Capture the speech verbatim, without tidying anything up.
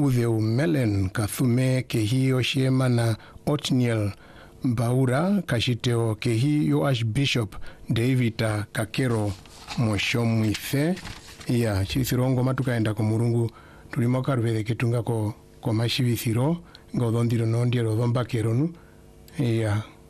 Utheu Melen Kathume kehi Oshiema na Otniel Mbaura kashiteo kehi yo Archbishop David Kakero Moshomwithe ya chithirongo matukaenda ko murungu tulimo karubere kitunga ko ko mashibithiro ngodondiro nondiero dhomba keronu ya